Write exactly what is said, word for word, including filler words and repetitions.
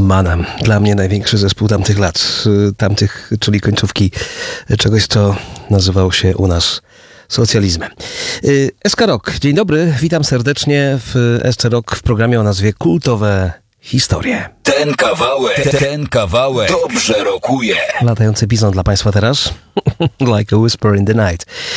Manam. Dla mnie największy zespół tamtych lat, tamtych, czyli końcówki czegoś, co nazywało się u nas socjalizmem. S K Rock. Dzień dobry, witam serdecznie w S C Rock w programie o nazwie Kultowe Historie. Ten kawałek, ten kawałek dobrze rokuje. Latający bizon dla Państwa teraz. Like a whisper in the night.